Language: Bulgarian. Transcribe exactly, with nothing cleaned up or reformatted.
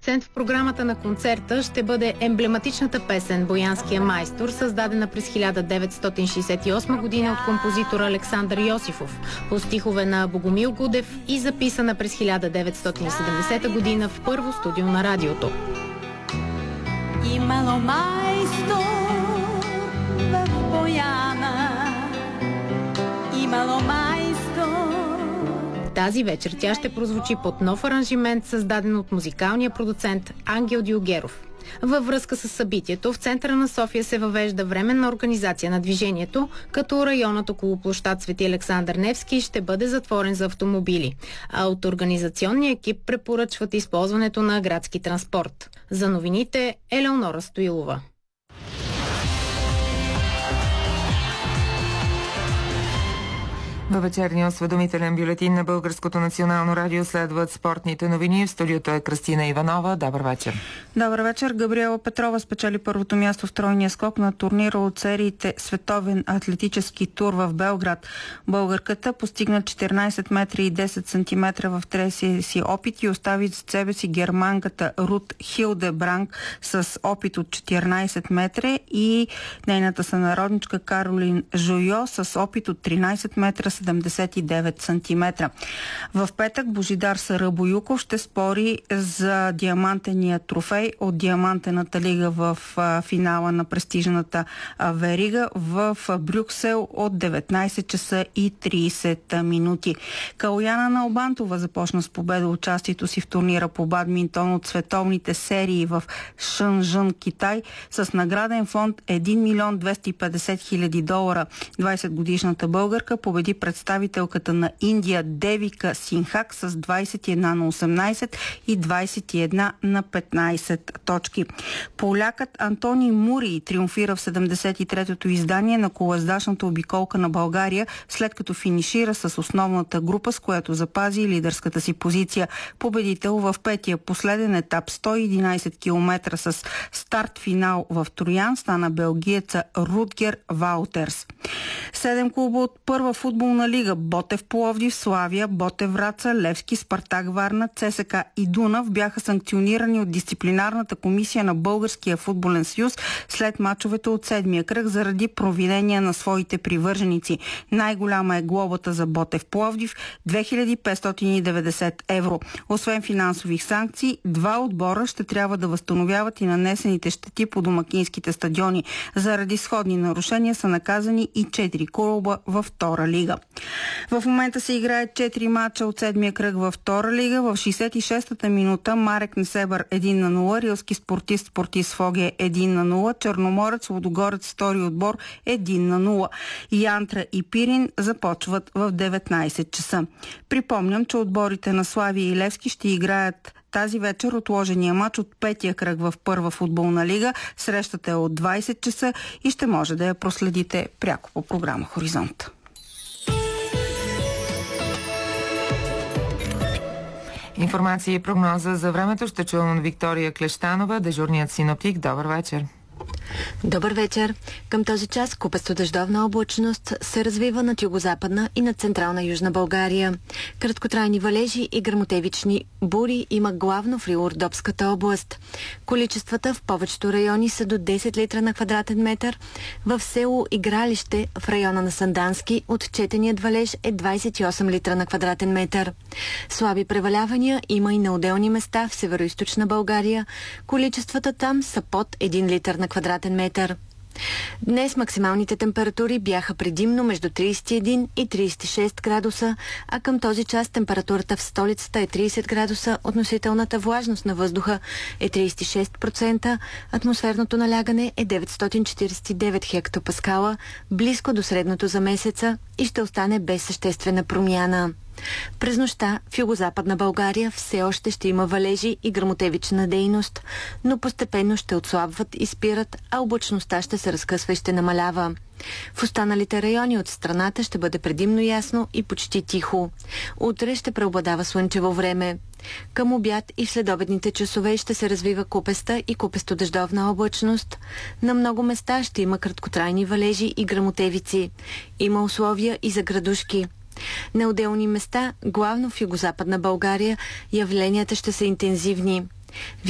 акцент в програмата на концерта ще бъде емблематичната песен «Боянския майстор», създадена през хиляда деветстотин шейсет и осма година от композитора Александър Йосифов по стихове на Богомил Гудев и записана през хиляда деветстотин и седемдесета година в първо студио на радиото. Имало майстор в Бояна, имало майстор. Тази вечер тя ще прозвучи под нов аранжимент, създаден от музикалния продуцент Ангел Дюлгеров. Във връзка с събитието, в центъра на София се въвежда временна организация на движението, като районът около площад Свети Александър Невски ще бъде затворен за автомобили, а от организационния екип препоръчват използването на градски транспорт. За новините Елеонора Стоилова. Във вечерния осведомителен бюлетин на Българското национално радио следват спортните новини. В студиото е Кръстина Иванова. Добър вечер. Добър вечер. Габриела Петрова спечели първото място в тройния скок на турнира от сериите Световен атлетически тур в Белград. Българката постигна четиринайсет метра и десет сантиметра в третия си опит и остави за себе си германката Рут Хилдебранг с опит от четиринайсет метра и нейната сънародничка Каролин Жойо с опит от тринайсет метра седемдесет и девет сантиметра. В петък Божидар Сарабоюков ще спори за диамантения трофей от Диамантената лига в финала на престижната верига в Брюксел от деветнайсет часа и трийсет минути. Калояна Налбантова започна с победа участието си в турнира по бадминтон от световните серии в Шънжън, Китай, с награден фонд един милион двеста и петдесет хиляди долара. двайсет годишната българка победи представителката на Индия Девика Синхак с двайсет и една на осемнайсет и двайсет и една на петнайсет точки. Полякът Антони Мури триумфира в седемдесет и третото издание на колоездачната обиколка на България, след като финишира с основната група, с която запази лидерската си позиция. Победител в петия последен етап сто и единайсет километра с старт-финал в Троян стана белгиеца Рутгер Ваутерс. Седем клуба от първа футболна лига — Ботев Пловдив, Славия, Ботев Враца, Левски, Спартак Варна, ЦСКА и Дунав бяха санкционирани от дисциплинарната комисия на Българския футболен съюз след мачовете от седмия кръг заради провинения на своите привърженици. Най-голяма е глобата за Ботев Пловдив – две хиляди петстотин и деветдесет евро. Освен финансови санкции, два отбора ще трябва да възстановяват и нанесените щети по домакинските стадиони. Заради сходни нарушения са наказани и четири клуба във втора лига. В момента се играят четири мача от седмия кръг във втора лига. В шейсет и шестата минута Марек Несебър един на нула, Рилски спортист Спортист Фоге един на нула, Черноморец Лудогорец втори отбор един на нула. Янтра и Пирин започват в деветнайсет часа. Припомням, че отборите на Славия и Левски ще играят тази вечер отложения мач от петия кръг в първа футболна лига. Срещата е от двайсет часа и ще може да я проследите пряко по програма Хоризонт. Информация и прогноза за времето ще чуем от Виктория Клещанова, дежурният синоптик. Добър вечер. Добър вечер. Към този час купесто дъждовна облачност се развива над югозападна и над централна южна България. Краткотрайни валежи и гръмотевични бури има главно в Рило-Родопската област. Количествата в повечето райони са до десет литра на квадратен метър. В село Игралище в района на Сандански отчетеният валеж е двайсет и осем литра на квадратен метър. Слаби превалявания има и на отделни места в североизточна България. Количествата там са под един литър на квадратен метър. Днес максималните температури бяха предимно между трийсет и един и трийсет и шест градуса, а към този час температурата в столицата е трийсет градуса, относителната влажност на въздуха е трийсет и шест процента, атмосферното налягане е деветстотин четирийсет и девет хектопаскала, близко до средното за месеца и ще остане без съществена промяна. През нощта в югозападна България все още ще има валежи и гръмотевична дейност, но постепенно ще отслабват и спират, а облачността ще се разкъсва и ще намалява. В останалите райони от страната ще бъде предимно ясно и почти тихо. Утре ще преобладава слънчево време. Към обяд и в следобедните часове ще се развива купеста и купесто-дъждовна облачност. На много места ще има краткотрайни валежи и гръмотевици. Има условия и за градушки. На отделни места, главно в югозападна България, явленията ще са интензивни.